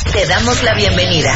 Te damos la bienvenida.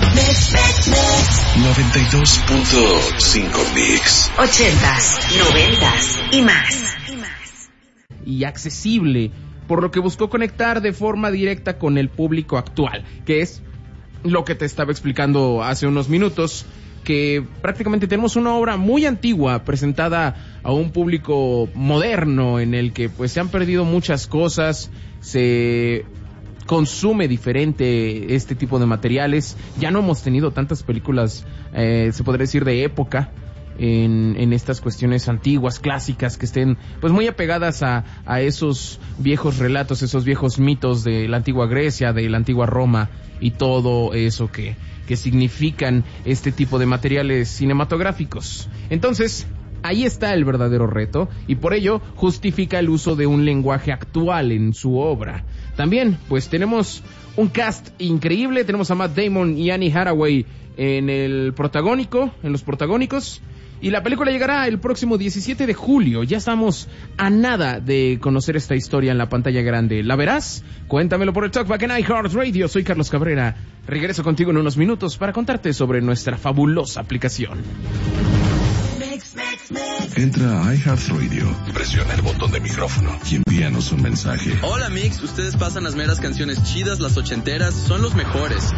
92.5 Mix. 80s, 90s y más. Y accesible, por lo que buscó conectar de forma directa con el público actual, que es lo que te estaba explicando hace unos minutos, que prácticamente tenemos una obra muy antigua presentada a un público moderno, en el que pues se han perdido muchas cosas, se consume diferente este tipo de materiales. Ya no hemos tenido tantas películas, se podría decir, de época en estas cuestiones antiguas, clásicas, que estén pues muy apegadas a esos viejos relatos, esos viejos mitos de la antigua Grecia, de la antigua Roma y todo eso que significan este tipo de materiales cinematográficos. Entonces, ahí está el verdadero reto, y por ello justifica el uso de un lenguaje actual en su obra. También, pues tenemos un cast increíble. Tenemos a Matt Damon y Annie Hathaway en los protagónicos. Y la película llegará el próximo 17 de julio. Ya estamos a nada de conocer esta historia en la pantalla grande. ¿La verás? Cuéntamelo por el Talkback en iHeartRadio. Soy Carlos Cabrera. Regreso contigo en unos minutos para contarte sobre nuestra fabulosa aplicación. Entra a iHeartRadio, presiona el botón de micrófono y envíanos un mensaje. Hola Mix, ustedes pasan las meras canciones chidas, las ochenteras, son los mejores.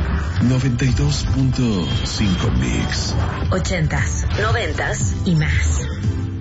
92.5 Mix. 80s, 90s y más.